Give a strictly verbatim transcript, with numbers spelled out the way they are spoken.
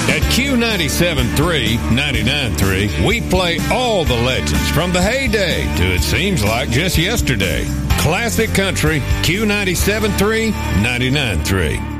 At Q ninety-seven point three, ninety-nine point three, we play all the legends from the heyday to it seems like just yesterday. Classic Country, Q ninety-seven point three, ninety-nine point three.